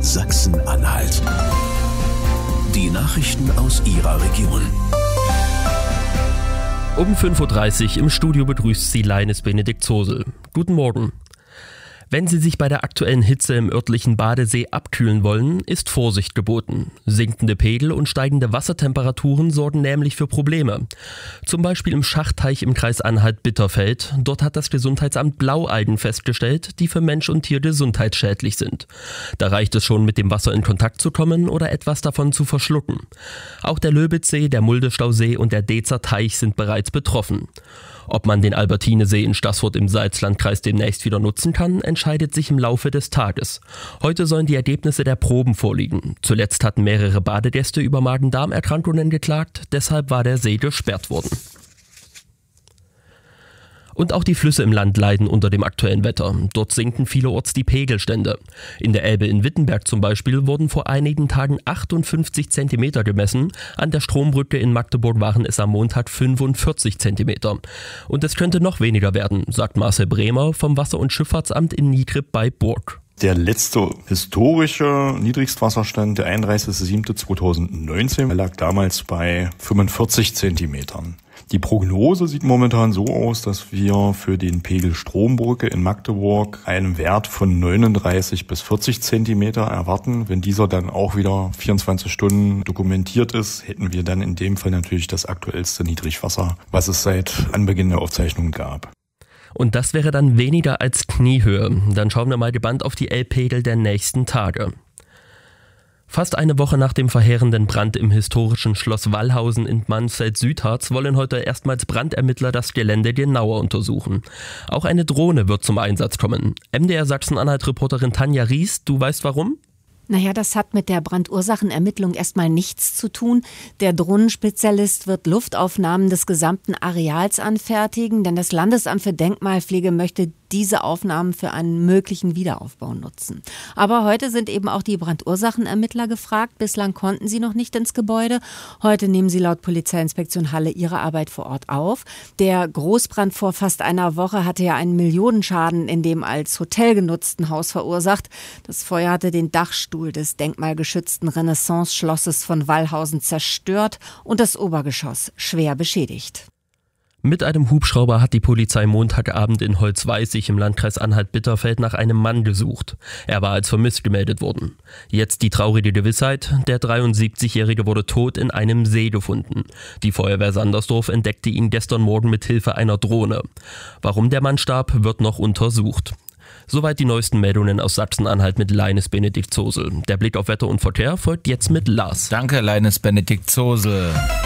Sachsen-Anhalt. Die Nachrichten aus Ihrer Region. Um 5.30 Uhr im Studio begrüßt Sie Leines Benedikt Zosel. Guten Morgen. Wenn Sie sich bei der aktuellen Hitze im örtlichen Badesee abkühlen wollen, ist Vorsicht geboten. Sinkende Pegel und steigende Wassertemperaturen sorgen nämlich für Probleme. Zum Beispiel im Schachteich im Kreis Anhalt-Bitterfeld. Dort hat das Gesundheitsamt Blaualgen festgestellt, die für Mensch und Tier gesundheitsschädlich sind. Da reicht es schon, mit dem Wasser in Kontakt zu kommen oder etwas davon zu verschlucken. Auch der Löbitzsee, der Muldestausee und der Dezer Teich sind bereits betroffen. Ob man den Albertinesee in Staßfurt im Salzlandkreis demnächst wieder nutzen kann, entscheidet sich im Laufe des Tages. Heute sollen die Ergebnisse der Proben vorliegen. Zuletzt hatten mehrere Badegäste über Magen-Darm-Erkrankungen geklagt, deshalb war der See gesperrt worden. Und auch die Flüsse im Land leiden unter dem aktuellen Wetter. Dort sinken vielerorts die Pegelstände. In der Elbe in Wittenberg zum Beispiel wurden vor einigen Tagen 58 Zentimeter gemessen. An der Strombrücke in Magdeburg waren es am Montag 45 Zentimeter. Und es könnte noch weniger werden, sagt Marcel Bremer vom Wasser- und Schifffahrtsamt in Niedrib bei Burg. Der letzte historische Niedrigstwasserstand, der 31.07.2019, lag damals bei 45 Zentimetern. Die Prognose sieht momentan so aus, dass wir für den Pegel Strombrücke in Magdeburg einen Wert von 39 bis 40 Zentimeter erwarten. Wenn dieser dann auch wieder 24 Stunden dokumentiert ist, hätten wir dann in dem Fall natürlich das aktuellste Niedrigwasser, was es seit Anbeginn der Aufzeichnung gab. Und das wäre dann weniger als Kniehöhe. Dann schauen wir mal gebannt auf die Elbpegel der nächsten Tage. Fast eine Woche nach dem verheerenden Brand im historischen Schloss Wallhausen in Mansfeld-Südharz wollen heute erstmals Brandermittler das Gelände genauer untersuchen. Auch eine Drohne wird zum Einsatz kommen. MDR Sachsen-Anhalt-Reporterin Tanja Ries, du weißt warum? Naja, das hat mit der Brandursachenermittlung erstmal nichts zu tun. Der Drohnenspezialist wird Luftaufnahmen des gesamten Areals anfertigen, denn das Landesamt für Denkmalpflege möchte diese Aufnahmen für einen möglichen Wiederaufbau nutzen. Aber heute sind eben auch die Brandursachenermittler gefragt. Bislang konnten sie noch nicht ins Gebäude. Heute nehmen sie laut Polizeiinspektion Halle ihre Arbeit vor Ort auf. Der Großbrand vor fast einer Woche hatte ja einen Millionenschaden in dem als Hotel genutzten Haus verursacht. Das Feuer hatte den Dachstuhl des denkmalgeschützten Renaissance-Schlosses von Wallhausen zerstört und das Obergeschoss schwer beschädigt. Mit einem Hubschrauber hat die Polizei Montagabend in Holzweißig im Landkreis Anhalt-Bitterfeld nach einem Mann gesucht. Er war als vermisst gemeldet worden. Jetzt die traurige Gewissheit, der 73-Jährige wurde tot in einem See gefunden. Die Feuerwehr Sandersdorf entdeckte ihn gestern Morgen mit Hilfe einer Drohne. Warum der Mann starb, wird noch untersucht. Soweit die neuesten Meldungen aus Sachsen-Anhalt mit Leines Benedikt Zosel. Der Blick auf Wetter und Verkehr folgt jetzt mit Lars. Danke, Leines Benedikt Zosel.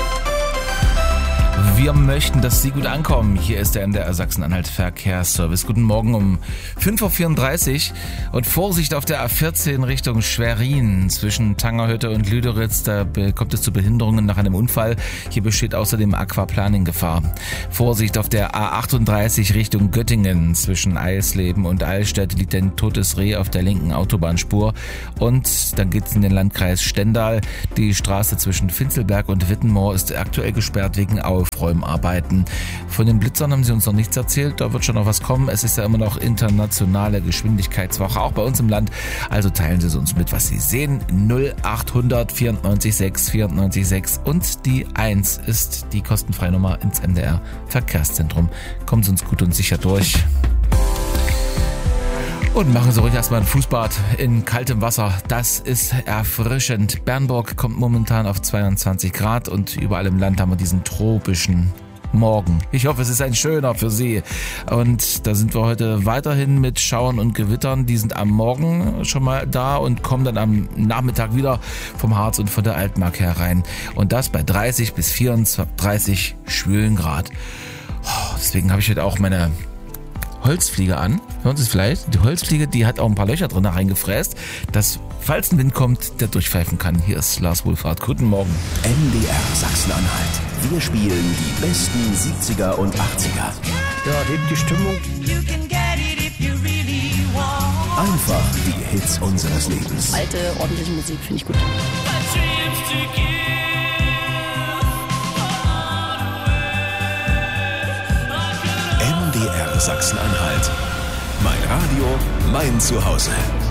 Wir möchten, dass Sie gut ankommen. Hier ist der MDR Sachsen-Anhalt Verkehrsservice. Guten Morgen um 5.34 Uhr und Vorsicht auf der A14 Richtung Schwerin zwischen Tangerhütte und Lüderitz. Da kommt es zu Behinderungen nach einem Unfall. Hier besteht außerdem Aquaplaning-Gefahr. Vorsicht auf der A38 Richtung Göttingen zwischen Eisleben und Eilstädt liegt ein totes Reh auf der linken Autobahnspur. Und dann geht's in den Landkreis Stendal. Die Straße zwischen Finzelberg und Wittenmoor ist aktuell gesperrt wegen Aufräumarbeiten. Von den Blitzern haben sie uns noch nichts erzählt, da wird schon noch was kommen. Es ist ja immer noch internationale Geschwindigkeitswoche, auch bei uns im Land. Also teilen Sie es uns mit, was Sie sehen. 0800 94 6 94 6 und die 1 ist die kostenfreie Nummer ins MDR Verkehrszentrum. Kommen Sie uns gut und sicher durch. Und machen Sie ruhig erstmal ein Fußbad in kaltem Wasser. Das ist erfrischend. Bernburg kommt momentan auf 22 Grad und überall im Land haben wir diesen tropischen Morgen. Ich hoffe, es ist ein schöner für Sie. Und da sind wir heute weiterhin mit Schauern und Gewittern. Die sind am Morgen schon mal da und kommen dann am Nachmittag wieder vom Harz und von der Altmark herein. Und das bei 30 bis 34 schwülen Grad. Deswegen habe ich heute auch meine Holzfliege an. Hören Sie es vielleicht? Die Holzfliege, die hat auch ein paar Löcher drin reingefräst, dass, falls ein Wind kommt, der durchpfeifen kann. Hier ist Lars Wohlfahrt. Guten Morgen. MDR Sachsen-Anhalt. Wir spielen die besten 70er und 80er. Ja, hebt die Stimmung. Einfach die Hits unseres Lebens. Alte, ordentliche Musik finde ich gut. MDR Sachsen-Anhalt. Mein Radio, mein Zuhause.